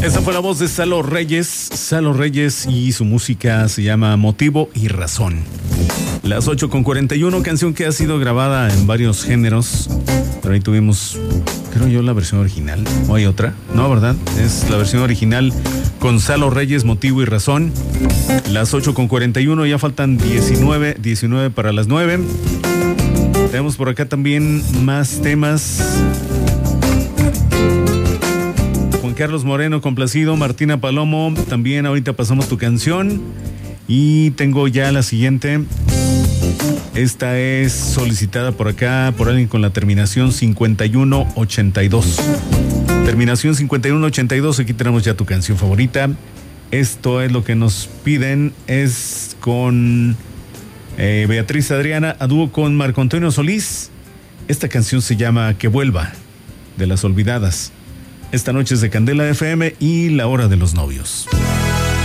Esa fue la voz de Salo Reyes y su música se llama Motivo y Razón. Las 8:41, canción que ha sido grabada en varios géneros, pero ahí tuvimos, creo yo, la versión original. ¿O hay otra? No, ¿verdad? Es la versión original con Salo Reyes, Motivo y Razón. Las 8:41, ya faltan 19 para las 9. Tenemos por acá también más temas. Juan Carlos Moreno, complacido. Martina Palomo, también ahorita pasamos tu canción. Y tengo ya la siguiente. Esta es solicitada por acá por alguien con la terminación 5182. Terminación 5182, aquí tenemos ya tu canción favorita. Esto es lo que nos piden, es con Beatriz Adriana, a dúo con Marco Antonio Solís. Esta canción se llama Que Vuelva, de Las Olvidadas. Esta noche es de Candela FM y La Hora de los Novios.